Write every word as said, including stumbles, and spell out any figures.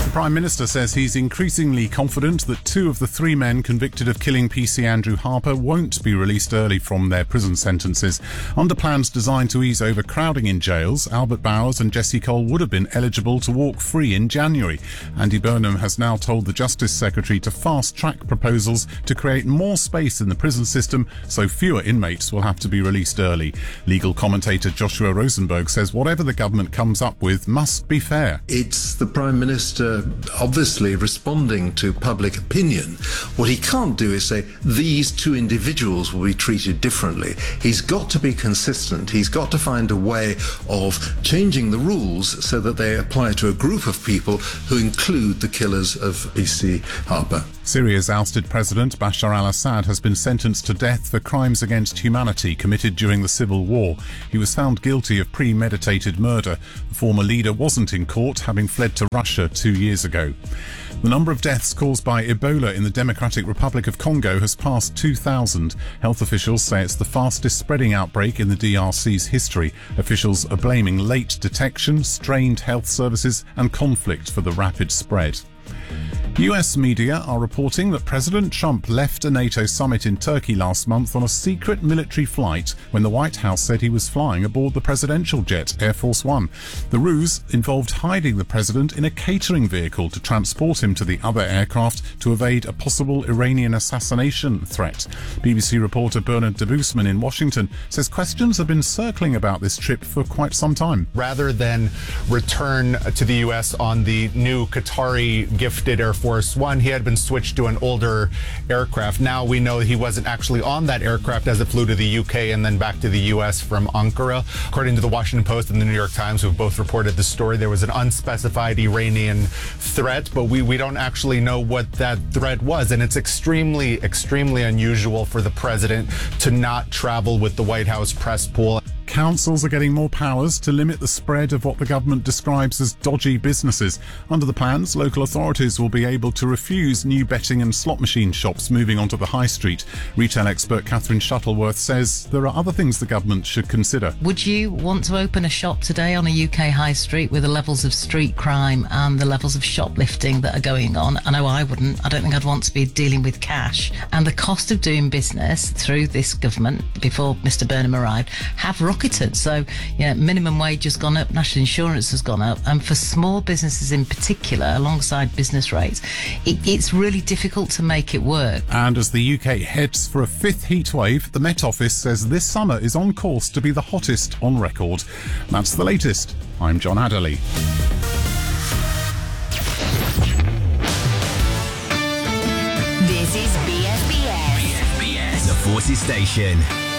The Prime Minister says he's increasingly confident that two of the three men convicted of killing P C Andrew Harper won't be released early from their prison sentences. Under plans designed to ease overcrowding in jails, Albert Bowers and Jesse Cole would have been eligible to walk free in January. Andy Burnham has now told the Justice Secretary to fast-track proposals to create more space in the prison system so fewer inmates will have to be released early. Legal commentator Joshua Rosenberg says whatever the government comes up with must be fair. It's the Prime Minister obviously responding to public opinion. What he can't do is say these two individuals will be treated differently. He's got to be consistent. He's got to find a way of changing the rules so that they apply to a group of people who include the killers of P C Harper. Syria's ousted President Bashar al-Assad has been sentenced to death for crimes against humanity committed during the civil war. He was found guilty of premeditated murder. The former leader wasn't in court, having fled to Russia two years ago. The number of deaths caused by Ebola in the Democratic Republic of Congo has passed two thousand. Health officials say it's the fastest spreading outbreak in the D R C's history. Officials are blaming late detection, strained health services and conflict for the rapid spread. U S media are reporting that President Trump left a NATO summit in Turkey last month on a secret military flight when the White House said he was flying aboard the presidential jet, Air Force One. The ruse involved hiding the president in a catering vehicle to transport him to the other aircraft to evade a possible Iranian assassination threat. B B C reporter Bernard de Bousman in Washington says questions have been circling about this trip for quite some time. Rather than return to the U S on the new Qatari gifted Air Force One, he had been switched to an older aircraft. Now we know he wasn't actually on that aircraft as it flew to the U K and then back to the U S from Ankara. According to the Washington Post and the New York Times, who both reported the story, there was an unspecified Iranian threat, but we, we don't actually know what that threat was. And it's extremely, extremely unusual for the president to not travel with the White House press pool. Councils are getting more powers to limit the spread of what the government describes as dodgy businesses. Under the plans, local authorities will be able to refuse new betting and slot machine shops moving onto the high street. Retail expert Catherine Shuttleworth says there are other things the government should consider. Would you want to open a shop today on a U K high street with the levels of street crime and the levels of shoplifting that are going on? I know I wouldn't. I don't think I'd want to be dealing with cash. And the cost of doing business through this government, before Mr Burnham arrived, have rocketed. So, yeah, minimum wage has gone up, national insurance has gone up, and for small businesses in particular, alongside business rates, it, it's really difficult to make it work. And as the U K heads for a fifth heat wave, the Met Office says this summer is on course to be the hottest on record. That's the latest. I'm John Adderley. This is B F B S. B F B S, the Forces Station.